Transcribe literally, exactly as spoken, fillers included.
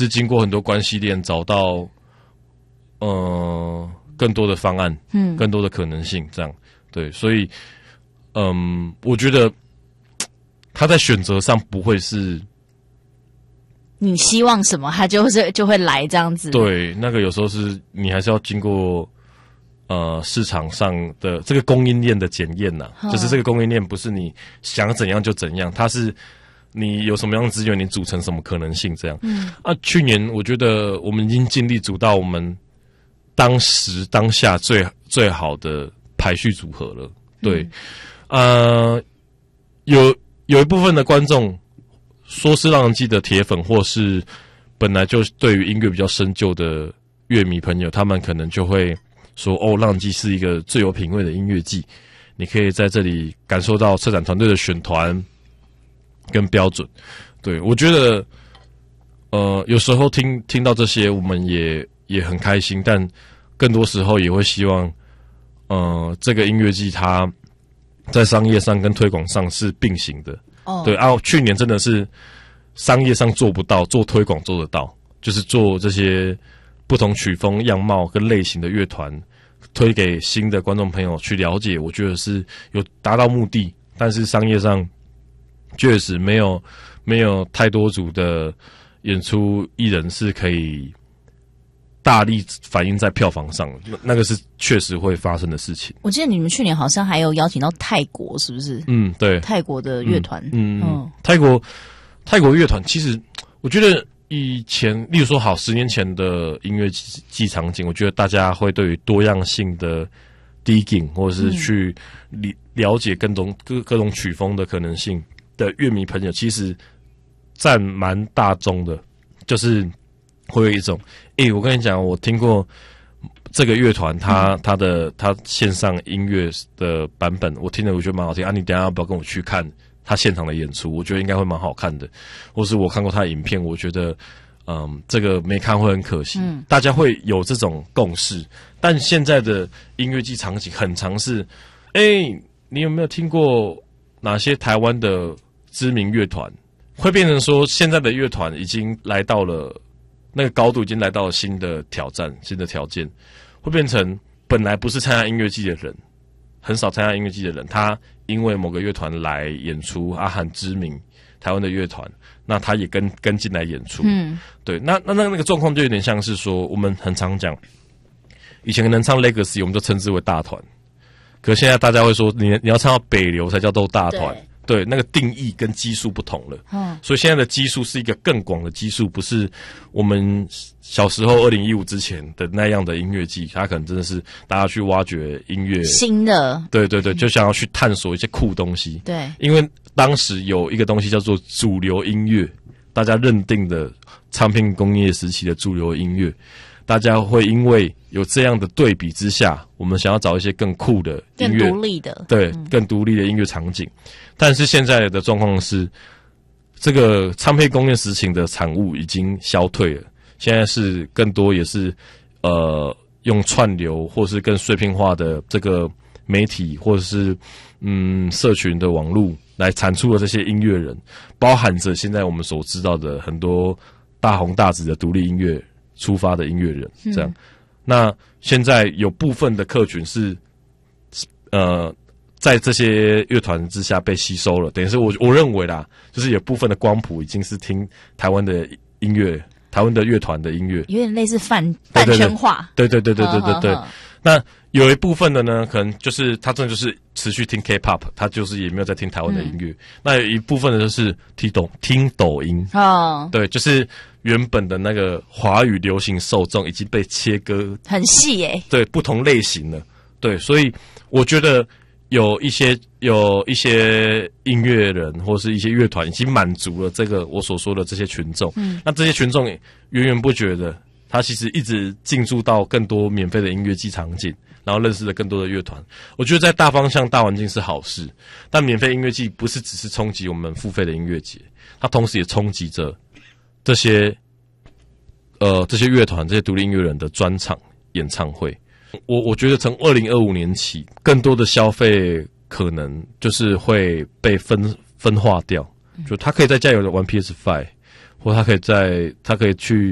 是经过很多关系链找到呃更多的方案，嗯，更多的可能性，这样对，所以嗯，我觉得他在选择上不会是你希望什么，他就是就会来这样子。 对，那个有时候是你还是要经过呃市场上的这个供应链的检验呐，就是这个供应链不是你想怎样就怎样，它是你有什么样的资源，你组成什么可能性这样。嗯，啊，去年我觉得我们已经尽力组到我们当时当下最最好的排序组合了。对，嗯、呃，有有一部分的观众说是浪人记的铁粉，或是本来就对于音乐比较深究的乐迷朋友，他们可能就会说：“哦，浪人记是一个最有品味的音乐季，你可以在这里感受到策展团队的选团跟标准。”对，我觉得，呃，有时候听听到这些，我们也也很开心，但更多时候也会希望，呃，这个音乐季它在商业上跟推广上是并行的。Oh. 对啊，去年真的是商业上做不到，做推广做得到，就是做这些不同曲风、样貌跟类型的乐团，推给新的观众朋友去了解，我觉得是有达到目的。但是商业上确实没有没有太多组的演出艺人是可以大力反映在票房上，那个是确实会发生的事情。 我记得你们去年好像还有邀请到泰国，是不是？ 嗯，对， 泰国的乐团， 嗯嗯，嗯泰国泰国乐团，其实我觉得以前，例如说好十年前的音乐季场景，我觉得大家会对于多样性的 digging 或者是去了了解各种各各种曲风的可能性的乐迷朋友，其实占蛮大宗的，就是会有一种，诶、欸，我跟你讲，我听过这个乐团，他他的他线上音乐的版本，我听了我觉得蛮好听啊。你等一下要不要跟我去看他现场的演出？我觉得应该会蛮好看的。或是我看过他的影片，我觉得嗯，这个没看会很可惜。嗯，大家会有这种共识，但现在的音乐季场景很常是，诶、欸，你有没有听过哪些台湾的知名乐团？会变成说，现在的乐团已经来到了。那个高度已经来到了新的挑战、新的条件，会变成本来不是参加音乐季的人，很少参加音乐季的人，他因为某个乐团来演出，啊，很知名台湾的乐团，那他也跟跟进来演出。嗯，对，那那那那个状况就有点像是说，我们很常讲，以前能唱 Legacy， 我们就称之为大团，可是现在大家会说，你你要唱到北流才叫做大团。对，那个定义跟基数不同了，嗯，所以现在的基数是一个更广的基数，不是我们小时候二零一五之前的那样的音乐季，它可能真的是大家去挖掘音乐新的， 对对对，就想要去探索一些酷东西， 对， 因为当时有一个东西叫做主流音乐，大家认定的唱片工业时期的主流音乐。大家会因为有这样的对比之下，我们想要找一些更酷的音乐， 更独立的， 对， 嗯、 更独立的音乐场景。但是现在的状况是，这个唱片工业时期的产物已经消退了，现在是更多也是呃用串流或是更碎片化的这个媒体或者是嗯社群的网络来产出的这些音乐人，包含着现在我们所知道的很多大红大紫的独立音乐。出发的音乐人，这样、嗯，那现在有部分的客群是，呃，在这些乐团之下被吸收了，等于是我我认为啦，就是有部分的光谱已经是听台湾的音乐，台湾的乐团的音乐， 有点类似泛泛圈化， 对对对对对对对对。那有一部分的呢，可能就是他真的就是持续听 K-pop， 他就是也没有在听台湾的音乐。嗯、那有一部分的就是听抖听抖音，哦，对，就是原本的那个华语流行受众已经被切割很细耶、欸， 对，不同类型的，对，所以我觉得有一些有一些音乐人或是一些乐团已经满足了这个我所说的这些群众，嗯，那这些群众源源不绝的。他其实一直进驻到更多免费的音乐季场景，然后认识了更多的乐团。我觉得在大方向、大环境是好事，但免费音乐季不是只是冲击我们付费的音乐节，它同时也冲击着这些呃这些乐团、这些独立音乐人的专场演唱会。我我觉得从二零二五年起，更多的消费可能就是会被分分化掉，就他可以在家有玩 P S 五，或他可以在他可以去。